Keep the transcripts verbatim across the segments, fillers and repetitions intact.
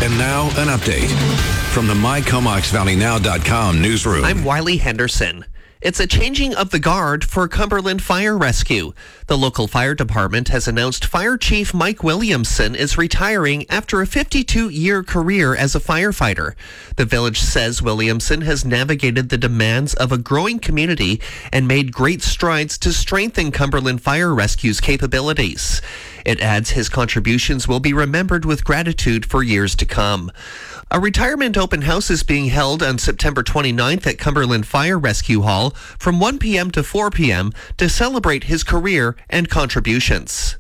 And now, an update from the my comox valley now dot com newsroom. I'm Wiley Henderson. It's a changing of the guard for Cumberland Fire Rescue. The local fire department has announced Fire Chief Mike Williamson is retiring after a fifty-two-year career as a firefighter. The village says Williamson has navigated the demands of a growing community and made great strides to strengthen Cumberland Fire Rescue's capabilities. It adds his contributions will be remembered with gratitude for years to come. A retirement open house is being held on September twenty-ninth at Cumberland Fire Rescue Hall from one p.m. to four p.m. to celebrate his career and contributions.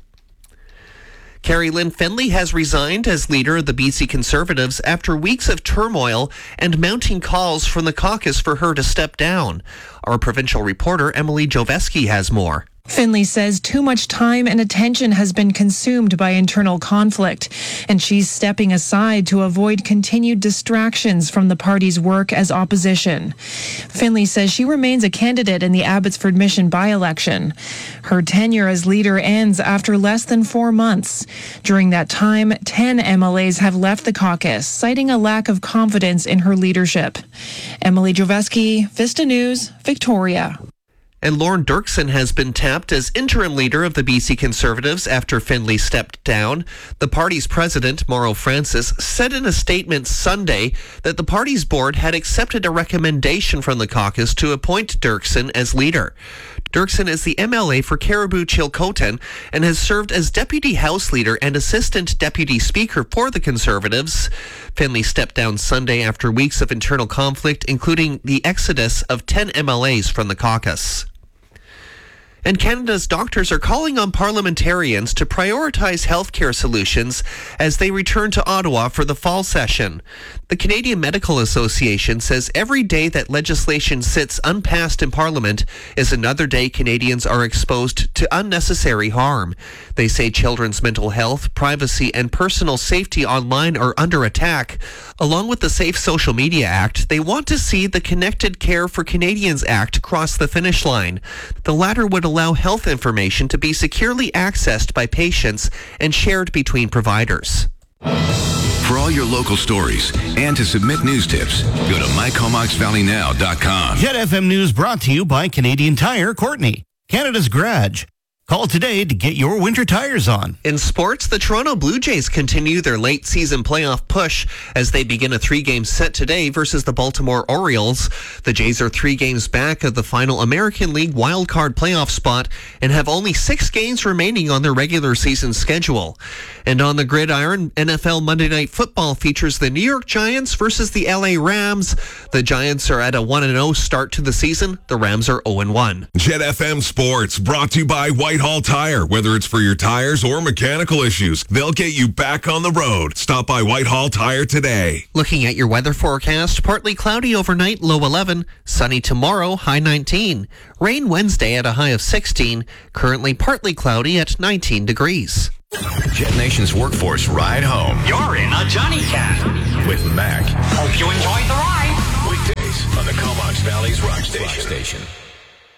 Carrie Lynn Finley has resigned as leader of the B C Conservatives after weeks of turmoil and mounting calls from the caucus for her to step down. Our provincial reporter Emily Joveski has more. Finley says too much time and attention has been consumed by internal conflict, and she's stepping aside to avoid continued distractions from the party's work as opposition. Finley says she remains a candidate in the Abbotsford Mission by-election. Her tenure as leader ends after less than four months. During that time, ten M L As have left the caucus, citing a lack of confidence in her leadership. Emily Joveski, Vista News, Victoria. And Lorne Dirksen has been tapped as interim leader of the B C Conservatives after Finley stepped down. The party's president, Mauro Francis, said in a statement Sunday that the party's board had accepted a recommendation from the caucus to appoint Dirksen as leader. Dirksen is the M L A for Caribou-Chilcotin and has served as deputy House leader and assistant deputy speaker for the Conservatives. Finley stepped down Sunday after weeks of internal conflict, including the exodus of ten M L As from the caucus. And Canada's doctors are calling on parliamentarians to prioritize healthcare solutions as they return to Ottawa for the fall session. The Canadian Medical Association says every day that legislation sits unpassed in Parliament is another day Canadians are exposed to unnecessary harm. They say children's mental health, privacy, and personal safety online are under attack. Along with the Safe Social Media Act, they want to see the Connected Care for Canadians Act cross the finish line. The latter would allow health information to be securely accessed by patients and shared between providers. For all your local stories and to submit news tips, go to my comox valley now dot com. Jet F M News brought to you by Canadian Tire Courtney, Canada's Garage. Call today to get your winter tires on. In sports, the Toronto Blue Jays continue their late-season playoff push as they begin a three-game set today versus the Baltimore Orioles. The Jays are three games back of the final American League wildcard playoff spot and have only six games remaining on their regular season schedule. And on the gridiron, N F L Monday Night Football features the New York Giants versus the L A Rams. The Giants are at a one and oh start to the season. The Rams are oh and one. Jet F M Sports, brought to you by Whitehall Tire. Whether it's for your tires or mechanical issues, they'll get you back on the road. Stop by Whitehall Tire today. Looking at your weather forecast, partly cloudy overnight, low eleven. Sunny tomorrow, high nineteen. Rain Wednesday at a high of sixteen. Currently partly cloudy at nineteen degrees. Jet Nation's Workforce Ride Home You're in a Johnny Cab with Mac. Hope you enjoyed the ride. Weekdays on the Comox Valley's Rock Station. Rock Station.